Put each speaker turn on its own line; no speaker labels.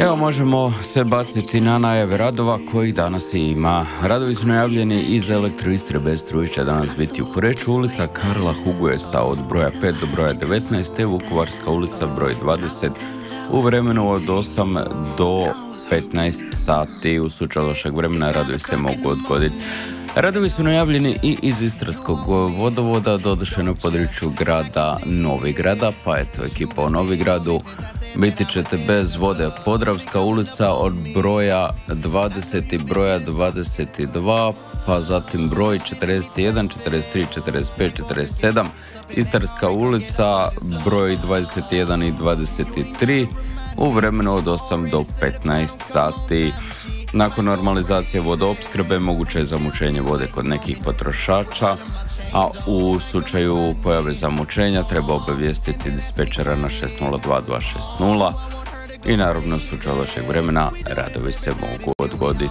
Evo možemo se baciti na najave radova kojih danas ima. Radovi su najavljeni iz Elektro-Istre. Bez struje će danas biti u Poreču ulica Karla Hugojesa od broja 5 do broja 19 te Vukovarska ulica broj 20 u vremenu od 8 do 15 sati. U slučaju lošeg vremena radovi se mogu odgoditi. Radovi su najavljeni i iz Istarskog vodovoda, doduše na području grada Novigrada, pa eto ekipa u Novigradu. Biti ćete bez vode. Podravska ulica od broja 20 i broja 22, pa zatim broj 41, 43, 45, 47. Istarska ulica broj 21 i 23 u vremenu od 8 do 15 sati. Nakon normalizacije vodoopskrbe moguće je zamućenje vode kod nekih potrošača, a u slučaju pojave zamućenja treba obavijestiti dispečera na 602 260 i naravno u slučaju lošeg vremena radovi se mogu odgoditi.